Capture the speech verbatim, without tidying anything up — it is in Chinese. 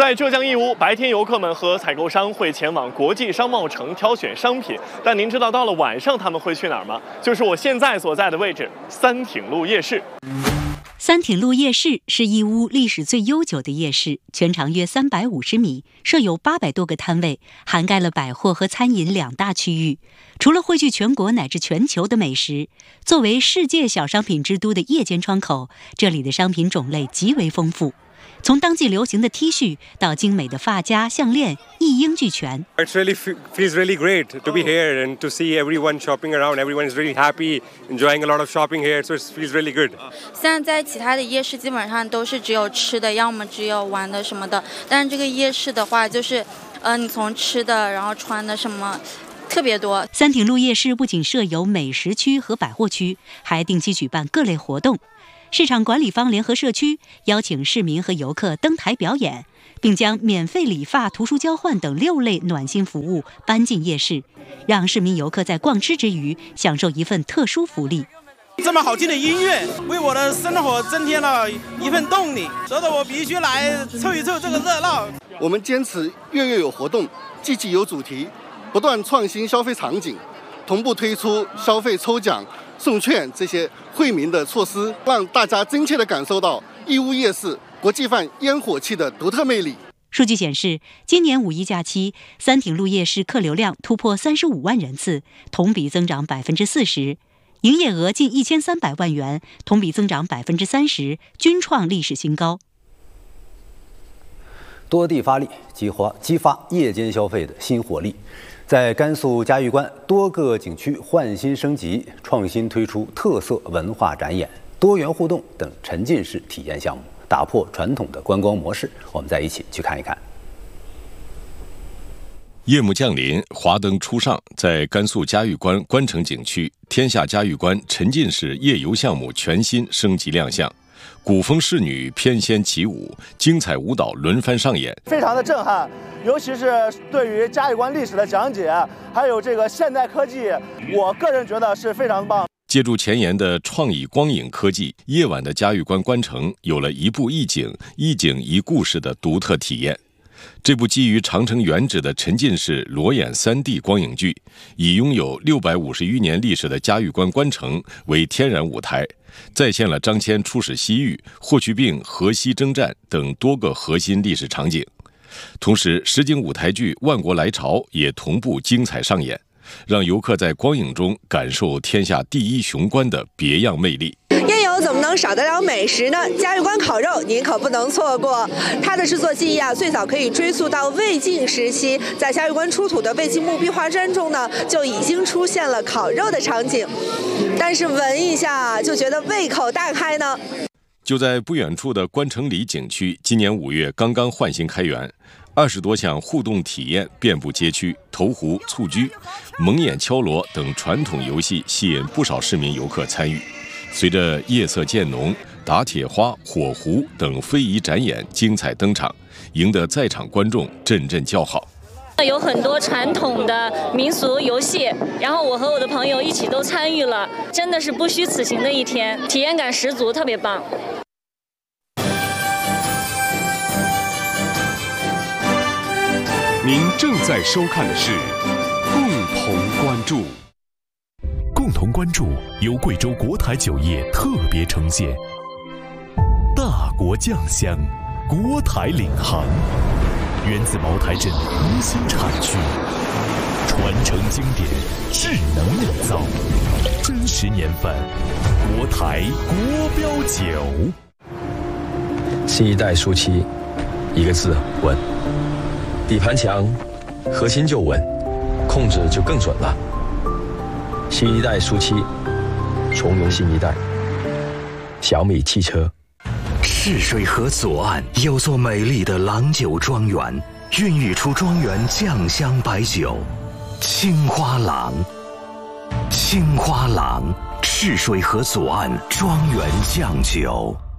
在浙江义乌，白天游客们和采购商会前往国际商贸城挑选商品，但您知道到了晚上他们会去哪儿吗？就是我现在所在的位置——三挺路夜市。 三挺路夜市是义乌历史最悠久的夜市，全长约三百五十米，设有八百多个摊位，涵盖了百货和餐饮两大区域。除了汇聚全国乃至全球的美食，作为世界小商品之都的夜间窗口，这里的商品种类极为丰富。从当季流行的 T 恤到精美的发夹、项链，一应俱全。 It really feels really great to be here and to see everyone shopping around. Everyone is really happy, enjoying a lot of shopping here, so it feels really good. 现在在其他的夜市基本上都是只有吃的，要么只有玩的什么的。但是这个夜市的话，就是，呃，你从吃的，然后穿的什么。特别多。 三挺路夜市不仅设有美食区和百货区，还定期举办各类活动。市场管理方联合社区邀请市民和游客登台表演，并将免费理发、图书交换等六类暖心服务搬进夜市，让市民游客在逛吃之余享受一份特殊福利。 这么好听的音乐为我的生活增添了一份动力，所以我必须来凑一凑这个热闹。 我们坚持月月有活动，季季有主题，不断创新消费场景，同步推出消费抽奖、送券这些惠民的措施，让大家真切地感受到义乌夜市国际范烟火气的独特魅力。 数据显示，今年五一假期，三挺路夜市客流量突破三十五万人次，同比增长百分之四十，营业额近一千三百万元，同比增长百分之三十，均创历史新高。 多地发力，激发激发夜间消费的新活力。在甘肃嘉峪关，多个景区换新升级，创新推出特色文化展演、多元互动等沉浸式体验项目，打破传统的观光模式。我们再一起去看一看。 夜幕降临，华灯初上，在甘肃嘉峪关关城景区，天下嘉峪关沉浸式夜游项目全新升级亮相。古风仕女翩跹起舞，精彩舞蹈轮番上演， 非常的震撼，尤其是对于嘉峪关历史的讲解，还有这个现代科技，我个人觉得是非常棒。 借助前沿的创意光影科技，夜晚的嘉峪关关城有了一步一景、一景一故事的独特体验。这部基于长城原址的沉浸式裸眼 三 D 光影剧，以拥有六百五十余年历史的嘉峪关关城为天然舞台，再现了张骞出使西域、霍去病河西征战等多个核心历史场景。同时，实景舞台剧《万国来朝》也同步精彩上演，让游客在光影中感受天下第一雄关的别样魅力。 夜游怎么能少得了美食呢？嘉峪关烤肉您可不能错过，它的制作技艺啊，最早可以追溯到魏晋时期，在嘉峪关出土的魏晋墓壁画砖中呢，就已经出现了烤肉的场景。但是闻一下就觉得胃口大开呢。 就在不远处的关城里景区，今年五月刚刚换新开园，二十多项互动体验遍布街区，投壶、蹴鞠、蒙眼敲锣等传统游戏吸引不少市民游客参与。随着夜色渐浓，打铁花、火狐等非遗展演精彩登场，赢得在场观众阵阵叫好。 有很多传统的民俗游戏，然后我和我的朋友一起都参与了，真的是不虚此行的一天，体验感十足，特别棒。 您正在收看的是共同关注。共同关注由贵州国台酒业特别呈现，大国酱香，国台领航，源自茅台镇核心产区，传承经典，智能酿造，真实年份，国台国标酒。 新一代舒七，一个字稳。底盘强，核心就稳，控制就更准了。新一代舒七，从容新一代。小米汽车。 赤水河左岸有座美丽的郎酒庄园，孕育出庄园酱香白酒，青花郎。青花郎，赤水河左岸庄园酱酒。